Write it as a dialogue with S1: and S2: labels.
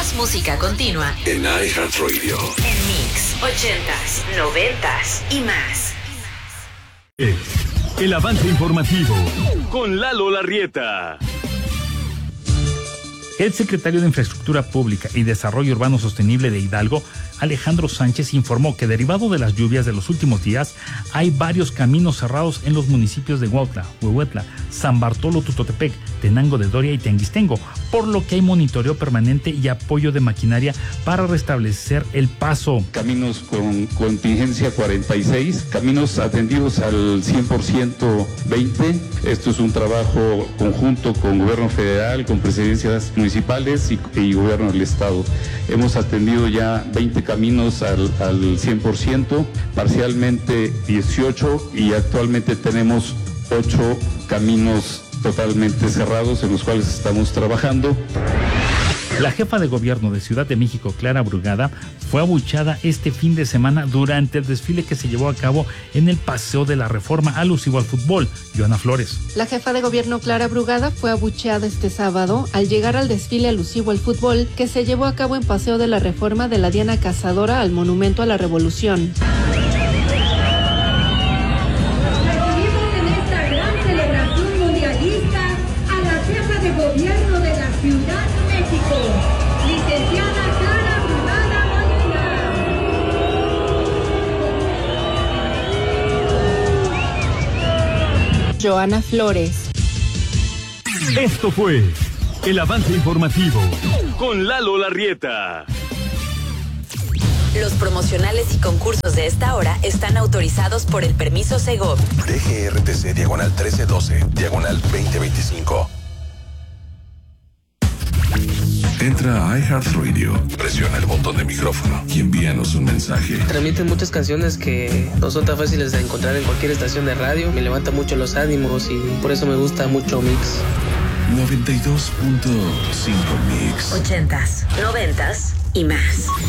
S1: Más música continua
S2: en iHeartRadio.
S1: En Mix 80s, 90s y más.
S3: El avance informativo con Lalo Larrieta. El secretario de Infraestructura Pública y Desarrollo Urbano Sostenible de Hidalgo, Alejandro Sánchez, informó que derivado de las lluvias de los últimos días, hay varios caminos cerrados en los municipios de Huautla, Huehuetla, San Bartolo Tutotepec, Tenango de Doria y Tenguistengo, por lo que hay monitoreo permanente y apoyo de maquinaria para restablecer el paso.
S4: Caminos con contingencia 46, caminos atendidos al 100% 20. Esto es un trabajo conjunto con Gobierno Federal, con presidencias municipales y Gobierno del Estado. Hemos atendido ya 20 caminos al 100%, parcialmente 18 y actualmente tenemos 8 caminos totalmente cerrados en los cuales estamos trabajando.
S3: La jefa de gobierno de Ciudad de México, Clara Brugada, fue abucheada este fin de semana durante el desfile que se llevó a cabo en el Paseo de la Reforma alusivo al fútbol. Joana Flores.
S5: La jefa de gobierno, Clara Brugada, fue abucheada este sábado al llegar al desfile alusivo al fútbol que se llevó a cabo en Paseo de la Reforma de la Diana Cazadora al Monumento a la Revolución.
S6: Recibimos en esta gran celebración mundialista a la jefa de gobierno de la Ciudad de México, licenciada Clara Brugada Molina.
S5: Joana Flores.
S3: Esto fue el avance informativo con Lalo Larrieta.
S1: Los promocionales y concursos de esta hora están autorizados por el permiso Segov.
S2: DGRTC diagonal 1312, diagonal 2025. Entra a iHeartRadio, presiona el botón de micrófono y envíanos un mensaje.
S7: Transmiten muchas canciones que no son tan fáciles de encontrar en cualquier estación de radio. Me levanta mucho los ánimos y por eso me gusta mucho Mix.
S2: 92.5 Mix.
S1: 80s, 90s y más.